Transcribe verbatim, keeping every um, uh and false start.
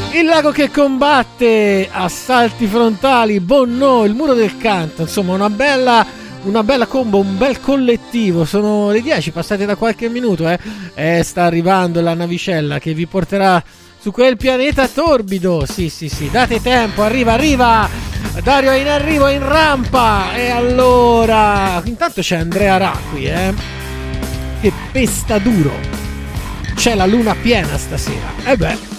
Il lago che combatte, assalti frontali, Bonneau, il muro del canto, insomma una bella, una bella combo, un bel collettivo. Sono le dieci passate da qualche minuto, eh. eh sta arrivando la navicella che vi porterà su quel pianeta torbido. Sì sì sì, date tempo, arriva arriva Dario, è in arrivo, è in rampa. E allora intanto c'è Andrea Ra qui, eh, che pesta duro. C'è la luna piena stasera, e eh beh